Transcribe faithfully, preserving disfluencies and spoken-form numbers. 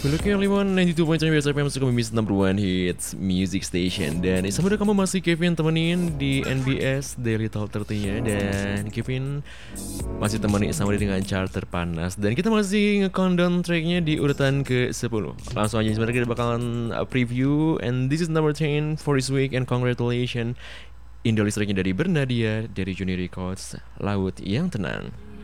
Beloknya Limon sembilan puluh dua koma tiga F M suka mimis number one hits music station. Dan sama ada kamu masih Kevin temenin di N B S Daily Talk tiga puluh-nya. Dan Kevin masih temenin sama dia dengan chart terpanas. Dan kita masih nge-countdown tracknya di urutan ke sepuluh. Langsung aja sebenarnya kita bakalan preview. And this is number ten for this week. And congratulations, Indo listriknya dari Bernadia dari Juni Records, Laut yang Tenang.